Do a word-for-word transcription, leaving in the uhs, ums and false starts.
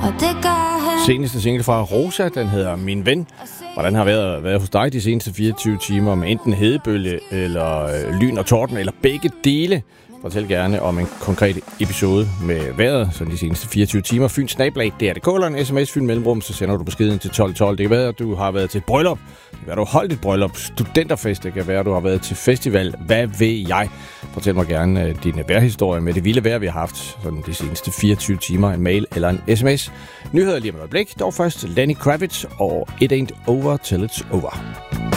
og det gør han. Seneste single fra Rosa, den hedder Min Ven. Hvordan har været været hos dig de seneste fireogtyve timer med enten hedebølge eller øh, lyn og torden, eller begge dele? Fortæl gerne om en konkret episode med vejret, så de seneste fireogtyve timer. Fyn snablag, det er det eller en sms, Fyn Mellemrum, så sender du beskeden til tolv tolv. Det kan være, at du har været til et bryllup. Det kan være, at du har holdt et bryllup. Studenterfest, det kan være, at du har været til festival. Hvad ved jeg? Fortæl mig gerne uh, din vejrhistorie med det vilde vejr, vi har haft sådan de seneste fireogtyve timer. En mail eller en sms. Nyheder lige om et øjeblik. Dog først Lenny Kravitz og It Ain't Over Till It's Over.